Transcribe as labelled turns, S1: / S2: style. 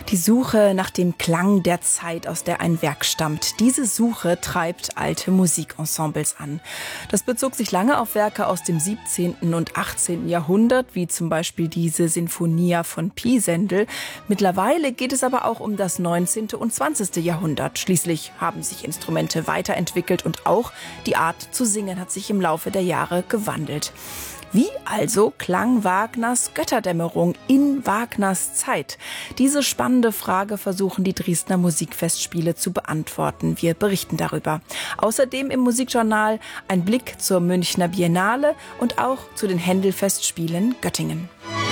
S1: Die Suche nach dem Klang der Zeit, aus der ein Werk stammt. Diese Suche treibt alte Musikensembles an. Das bezog sich lange auf Werke aus dem 17. und 18. Jahrhundert, wie zum Beispiel diese Sinfonia von Pisendel. Mittlerweile geht es aber auch um das 19. und 20. Jahrhundert. Schließlich haben sich Instrumente weiterentwickelt und auch die Art zu singen hat sich im Laufe der Jahre gewandelt. Wie also klang Wagners Götterdämmerung in Wagners Zeit? Diese spannende Frage versuchen die Dresdner Musikfestspiele zu beantworten. Wir berichten darüber. Außerdem im Musikjournal ein Blick zur Münchner Biennale und auch zu den Händel-Festspielen Göttingen.